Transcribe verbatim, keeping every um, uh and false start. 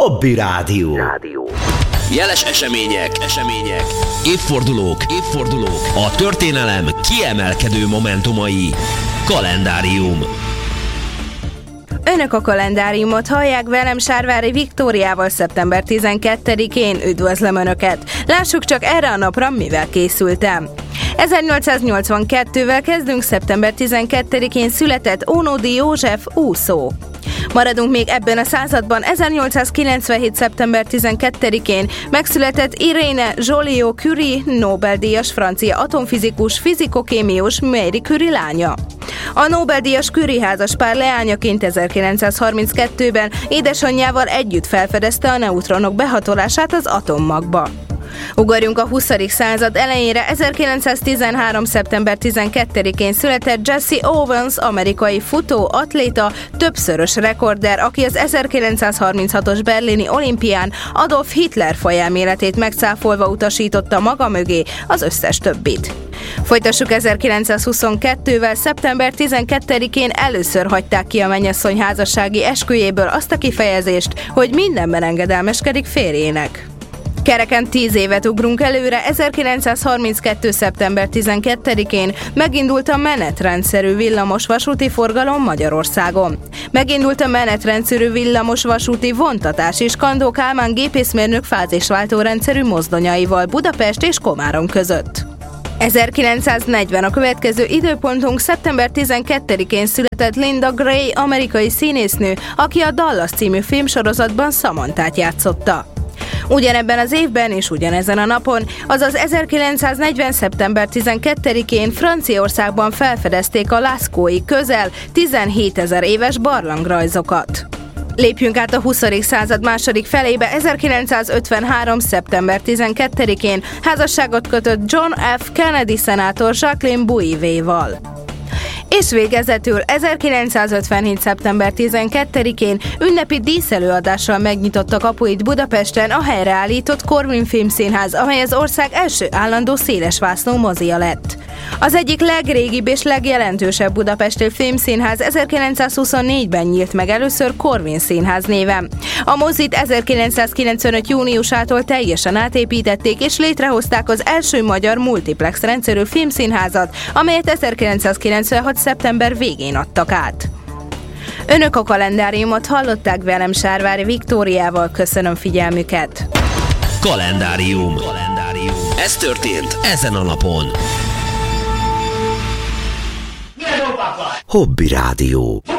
Hobby Rádió. Rádió. Jeles események, események, évfordulók, évfordulók, a történelem kiemelkedő momentumai. Kalendárium. Önök a kalendáriumot hallják, velem Sárvári Viktóriával szeptember tizenkettedikén. Üdvözlöm Önöket! Lássuk csak erre a napra, mivel készültem. ezernyolcszáznyolcvankettővel kezdünk. Szeptember tizenkettedikén született Ónodi József úszó. Maradunk még ebben a században. ezernyolcszázkilencvenhét. szeptember tizenkettedikén megszületett Irene Joliot-Curie, Nobel-díjas francia atomfizikus, fizikokémius, Marie Curie lánya. A Nobel-díjas Curie házaspár leányaként ezerkilencszázharminckettőben édesanyjával együtt felfedezte a neutronok behatolását az atommagba. Ugorjunk a huszadik század elejére. ezerkilencszáztizenhárom. szeptember tizenkettedikén született Jesse Owens, amerikai futó, atléta, többszörös rekorder, aki az ezerkilencszázharminchatos berlini olimpián Adolf Hitler fajelméletét megcáfolva utasította maga mögé az összes többit. Folytassuk ezerkilencszázhuszonkettővel. szeptember tizenkettedikén először hagyták ki a mennyasszony házassági esküjéből azt a kifejezést, hogy mindenben engedelmeskedik férjének. Kereken tíz évet ugrunk előre. ezerkilencszázharminckettő. szeptember tizenkettedikén megindult a menetrendszerű villamos vasúti forgalom Magyarországon. Megindult a menetrendszerű villamos vasúti vontatás és Kandó Kálmán gépészmérnök fázisváltó rendszerű mozdonyaival Budapest és Komárom között. ezerkilencszáznegyven a következő időpontunk. Szeptember tizenkettedikén született Linda Gray, amerikai színésznő, aki a Dallas című filmsorozatban Samanthát játszotta. Ugyanebben az évben és ugyanezen a napon, azaz ezerkilencszáznegyven. szeptember tizenkettedikén Franciaországban felfedezték a Lascaux-i közel tizenhétezer éves barlangrajzokat. Lépjünk át a huszadik század második felébe. ezerkilencszázötvenhárom. szeptember tizenkettedikén házasságot kötött John F. Kennedy szenátor Jacqueline Bouvier-val. És végezetül ezerkilencszázötvenhét. szeptember tizenkettedikén ünnepi díszelőadással megnyitotta kapuit Budapesten a helyreállított Corvin Filmszínház, amely az ország első állandó szélesvászló mozia lett. Az egyik legrégibb és legjelentősebb budapesti filmszínház ezerkilencszázhuszonnégyben nyílt meg először Corvin Színház néven. A mozit ezerkilencszázkilencvenöt. júniusától teljesen átépítették és létrehozták az első magyar multiplex rendszerű filmszínházat, amelyet ezerkilencszázkilencvenhat. szeptember végén adtak át. Önök a kalendáriumot hallották, velem Sárvári Viktóriával. Köszönöm figyelmüket! Kalendárium. Kalendárium. Ez történt ezen a napon. Hobby Rádió.